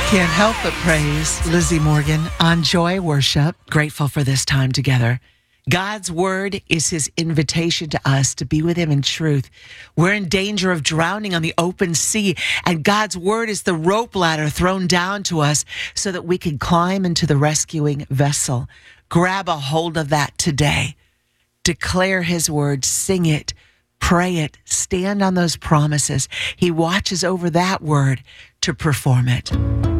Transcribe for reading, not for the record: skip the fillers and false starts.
Can't help but praise Lizzie Morgan on Joy Worship. Grateful for this time together. God's word is his invitation to us to be with him in truth. We're in danger of drowning on the open sea, and God's word is the rope ladder thrown down to us so that we can climb into the rescuing vessel. Grab a hold of that today. Declare his word, sing it, pray it, stand on those promises. He watches over that word to perform it.